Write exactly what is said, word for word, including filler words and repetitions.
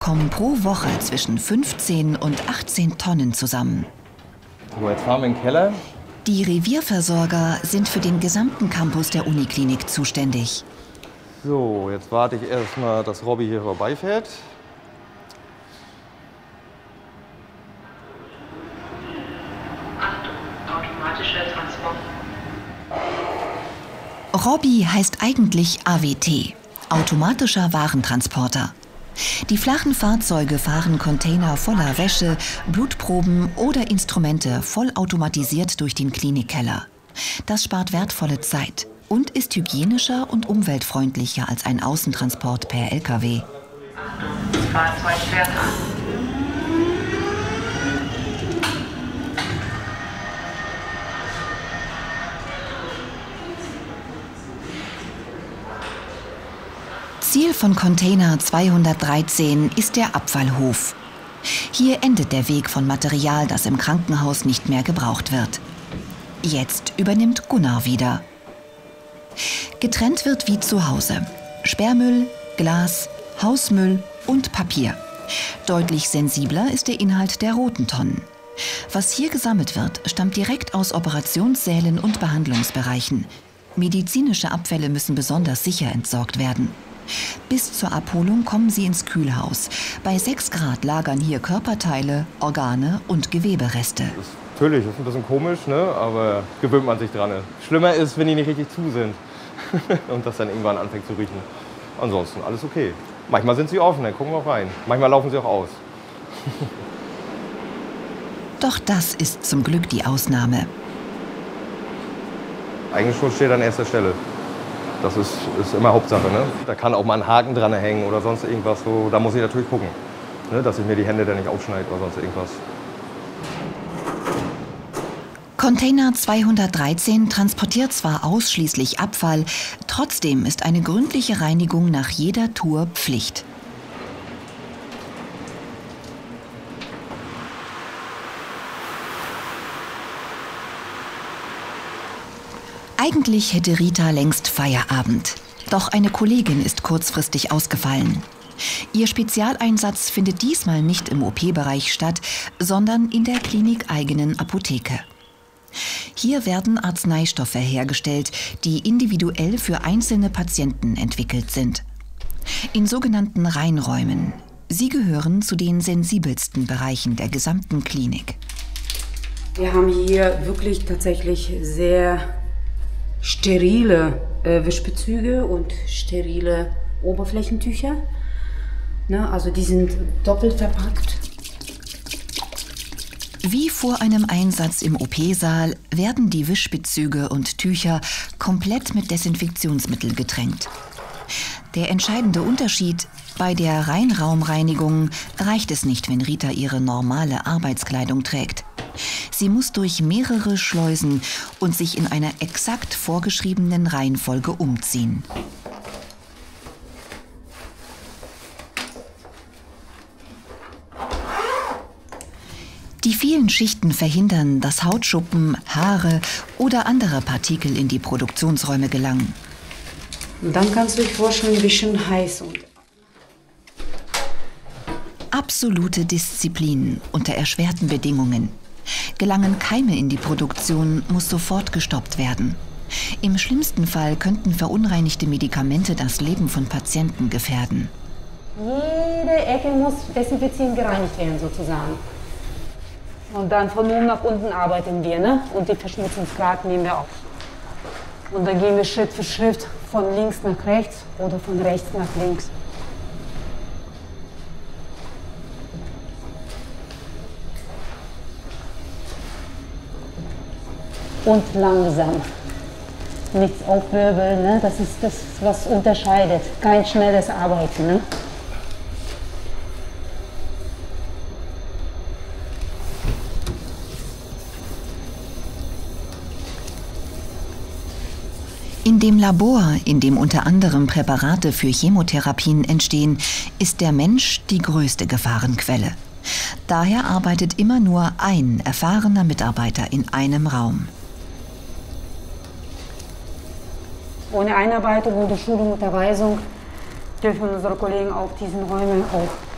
kommen pro Woche zwischen fünfzehn und achtzehn Tonnen zusammen. So, jetzt fahren wir in den Keller. Die Revierversorger sind für den gesamten Campus der Uniklinik zuständig. So, jetzt warte ich erstmal, dass Robby hier vorbeifährt. Achtung, automatischer Transport. Robby heißt eigentlich A W T, automatischer Warentransporter. Die flachen Fahrzeuge fahren Container voller Wäsche, Blutproben oder Instrumente vollautomatisiert durch den Klinikkeller. Das spart wertvolle Zeit und ist hygienischer und umweltfreundlicher als ein Außentransport per L K W. Achtung, das Fahrzeug fährt an. Ziel von Container zweihundertdreizehn ist der Abfallhof. Hier endet der Weg von Material, das im Krankenhaus nicht mehr gebraucht wird. Jetzt übernimmt Gunnar wieder. Getrennt wird wie zu Hause. Sperrmüll, Glas, Hausmüll und Papier. Deutlich sensibler ist der Inhalt der roten Tonnen. Was hier gesammelt wird, stammt direkt aus Operationssälen und Behandlungsbereichen. Medizinische Abfälle müssen besonders sicher entsorgt werden. Bis zur Abholung kommen sie ins Kühlhaus. Bei sechs Grad lagern hier Körperteile, Organe und Gewebereste. Das ist, natürlich, das ist ein bisschen komisch, ne? Aber gewöhnt man sich dran. Schlimmer ist, wenn die nicht richtig zu sind und das dann irgendwann anfängt zu riechen. Ansonsten alles okay. Manchmal sind sie offen, dann gucken wir auch rein. Manchmal laufen sie auch aus. Doch das ist zum Glück die Ausnahme. Eigenschutz steht an erster Stelle. Das ist, ist immer Hauptsache. Ne? Da kann auch mal ein Haken dran hängen oder sonst irgendwas. So. Da muss ich natürlich gucken, ne? Dass ich mir die Hände dann nicht aufschneide oder sonst irgendwas. Container zweihundertdreizehn transportiert zwar ausschließlich Abfall, trotzdem ist eine gründliche Reinigung nach jeder Tour Pflicht. Eigentlich hätte Rita längst Feierabend. Doch eine Kollegin ist kurzfristig ausgefallen. Ihr Spezialeinsatz findet diesmal nicht im O P-Bereich statt, sondern in der klinikeigenen Apotheke. Hier werden Arzneistoffe hergestellt, die individuell für einzelne Patienten entwickelt sind. In sogenannten Reinräumen. Sie gehören zu den sensibelsten Bereichen der gesamten Klinik. Wir haben hier wirklich tatsächlich sehr sterile äh, Wischbezüge und sterile Oberflächentücher. Ne, also die sind doppelt verpackt. Wie vor einem Einsatz im O P-Saal werden die Wischbezüge und Tücher komplett mit Desinfektionsmittel getränkt. Der entscheidende Unterschied: Bei der Reinraumreinigung reicht es nicht, wenn Rita ihre normale Arbeitskleidung trägt. Sie muss durch mehrere Schleusen und sich in einer exakt vorgeschriebenen Reihenfolge umziehen. Die vielen Schichten verhindern, dass Hautschuppen, Haare oder andere Partikel in die Produktionsräume gelangen. Und dann kannst du dich vorstellen, wie schön heiß und Absolute Disziplin unter erschwerten Bedingungen. Gelangen Keime in die Produktion, muss sofort gestoppt werden. Im schlimmsten Fall könnten verunreinigte Medikamente das Leben von Patienten gefährden. jede Ecke muss desinfiziert gereinigt werden sozusagen. Und dann von oben nach unten arbeiten wir, ne? Und die Verschmutzungsgrad nehmen wir auf. Und dann gehen wir Schritt für Schritt von links nach rechts oder von rechts nach links. Und langsam. Nichts aufwirbeln, ne? Das ist das, was unterscheidet. Kein schnelles Arbeiten, ne? In dem Labor, in dem unter anderem Präparate für Chemotherapien entstehen, ist der Mensch die größte Gefahrenquelle. Daher arbeitet immer nur ein erfahrener Mitarbeiter in einem Raum. Ohne Einarbeitung oder Schulung und Unterweisung dürfen unsere Kollegen auch diesen Räumen auch